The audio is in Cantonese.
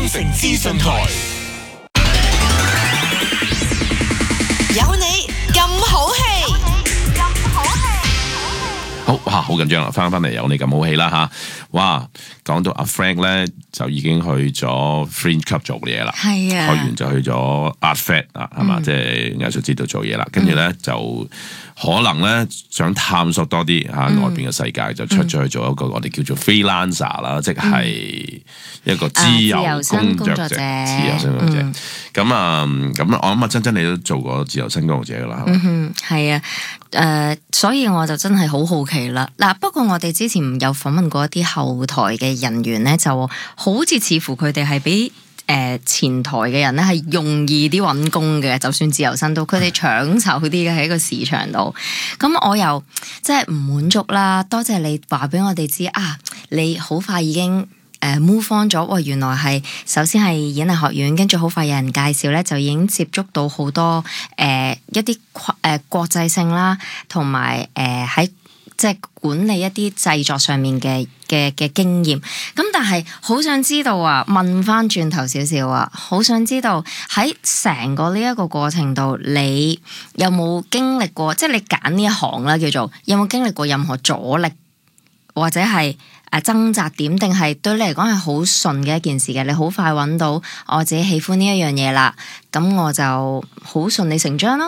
城資訊台，有你咁好氣。 好哇，好緊張啦！翻嚟有你咁好氣啦吓，哇！講到阿 Frank 咧，就已經去咗 Fringe Club 做嘢啦， 係啊， 開完就去咗 Art Fed 啊，係嘛，即係藝術節度做嘢啦。跟住咧就可能咧想探索多啲吓外邊嘅世界，就出咗去做一個我哋叫做 freelancer 啦，即係一個自由工作者，自由身工作者。咁我諗珍珍你都做過自由身工作者噶啦，係嘛？ 係啊，所以我就真係好好奇啦。嗱，不過我哋之前有訪問過一啲後台嘅人員咧，就好似乎佢哋係比前台嘅人咧係容易啲揾工嘅，就算自由身都，佢哋搶籌啲嘅喺個市場度。咁我又即係唔滿足啦。多謝你話俾我哋知啊，你好快已經move on 咗。喂，原來係首先係演藝學院，跟住好快有人介紹咧，就已經接觸到好多一啲國際性啦，同埋喺即係管理一啲製作上面嘅經驗。咁但係好想知道啊，問翻轉頭少少啊，好想知道喺成個呢一個過程度，你有冇經歷過？即係你揀呢一行啦，叫做有冇經歷過任何阻力，或者係掙扎點，定係對你嚟講係好順嘅一件事嘅？你好快揾到我自己喜歡呢一樣嘢啦，咁我就好順理成章咯。